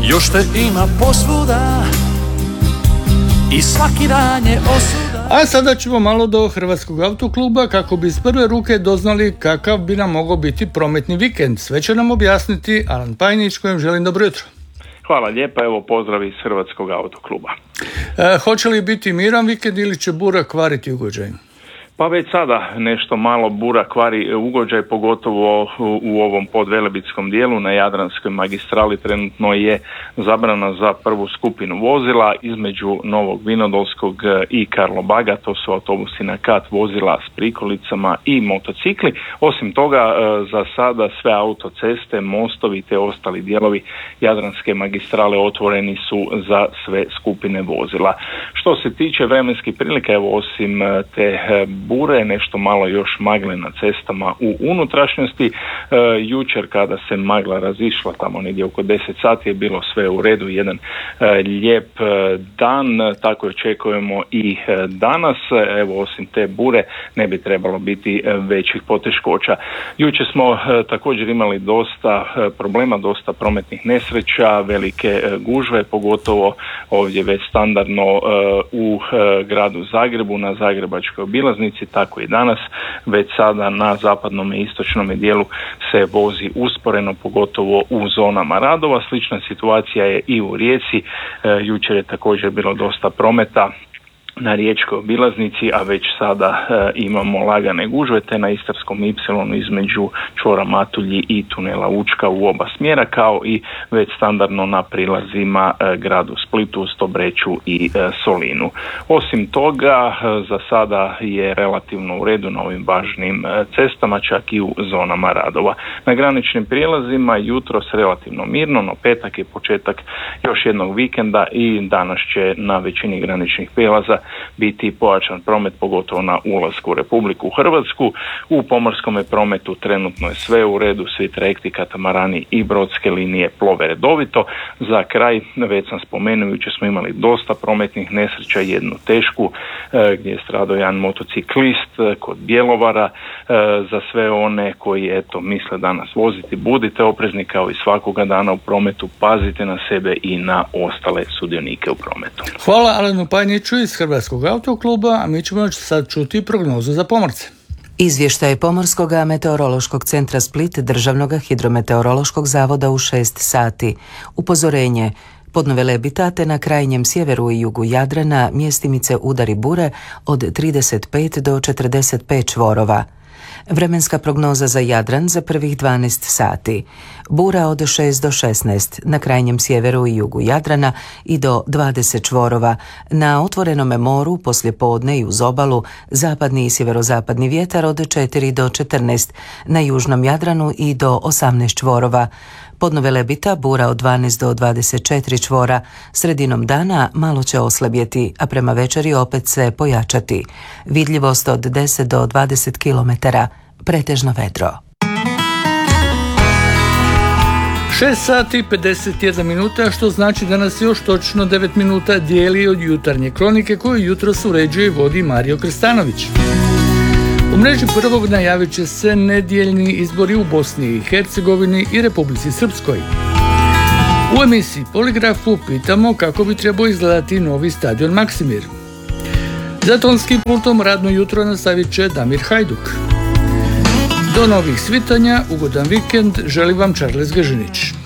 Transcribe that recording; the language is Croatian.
Još te ima posvuda i svaki dan je osuda. A sada ćemo malo do Hrvatskog autokluba kako bi iz prve ruke doznali kakav bi nam mogao biti prometni vikend. Sve će nam objasniti Alan Pajnić, kojem želim dobro jutro. Hvala lijepa, evo pozdrav iz Hrvatskog autokluba. Hoće li biti miran vikend ili će bura kvariti ugođaj? Pa već sada nešto malo bura kvari ugođaj, pogotovo u ovom podvelebitskom dijelu na Jadranskoj magistrali. Trenutno je zabrana za prvu skupinu vozila između Novog Vinodolskog i Karlobaga, to su autobusi na kat, vozila s prikolicama i motocikli. Osim toga, za sada sve autoceste, mostovi te ostali dijelovi Jadranske magistrale otvoreni su za sve skupine vozila. Što se tiče vremenskih prilika, evo osim te bure, nešto malo još magle na cestama u unutrašnjosti. Jučer kada se magla razišla tamo negdje oko 10 sati je bilo sve u redu, jedan lijep dan, tako očekujemo i danas. Evo osim te bure ne bi trebalo biti većih poteškoća. Jučer smo također imali dosta problema, dosta prometnih nesreća, velike gužve, pogotovo ovdje već standardno u gradu Zagrebu na Zagrebačkoj obilaznici. Tako i danas, već sada na zapadnom i istočnom dijelu se vozi usporeno, pogotovo u zonama radova. Slična situacija je i u Rijeci. Jučer je također bilo dosta prometa na riječkoj obilaznici, a već sada imamo lagane gužve te na Istarskom ipsilonu između čvora Matulji i tunela Učka u oba smjera, kao i već standardno na prilazima gradu Splitu, Stobreću i Solinu. Osim toga, za sada je relativno u redu na ovim važnim cestama, čak i u zonama radova. Na graničnim prijelazima jutros relativno mirno, no petak je početak još jednog vikenda i danas će na većini graničnih prijelaza biti pojačan promet, pogotovo na ulasku u Republiku Hrvatsku. U pomorskom prometu trenutno je sve u redu, svi trajekti, katamarani i brodske linije plove redovito. Za kraj, već sam spomenuo, jučer smo imali dosta prometnih nesreća, jednu tešku gdje je stradao jedan motociklist kod Bjelovara. Za sve one koji misle danas voziti, budite oprezni kao i svakoga dana u prometu, pazite na sebe i na ostale sudionike u prometu. Hvala Alanu Pajniću iz Hrvatskog autokluba, a mi ćemo sad čuti prognozu za pomorce. Izvještaj Pomorskog meteorološkog centra Split Državnog hidrometeorološkog zavoda u 6 sati. Upozorenje: podno Velebitate na krajnjem sjeveru i jugu Jadrana mjestimice udari bure od 35 do 45 čvorova. Vremenska prognoza za Jadran za prvih 12 sati. Bura od 6 do 16 na krajnjem sjeveru i jugu Jadrana i do 20 čvorova. Na otvorenome moru poslijepodne i uz obalu zapadni i sjeverozapadni vjetar od 4 do 14. Na južnom Jadranu i do 18 čvorova. Podno Velebita bura od 12 do 24 čvora. Sredinom dana malo će oslabjeti, a prema večeri opet se pojačati. Vidljivost od 10 do 20 km. Pretežno vedro. 6 sati i 51 minuta, što znači da nas još točno 9 minuta dijeli od jutarnje kronike koju jutros uređuje i vodi Mario Krstanović. U mreži prvog najavit će se nedjeljni izbori u Bosni i Hercegovini i Republici Srpskoj. U emisiji Poligrafu pitamo kako bi trebao izgledati novi stadion Maksimir. Za tonskim pultom radno jutro nastavit će Damir Hajduk. Do novih svitanja, ugodan vikend, želi vam Charles Gažinić.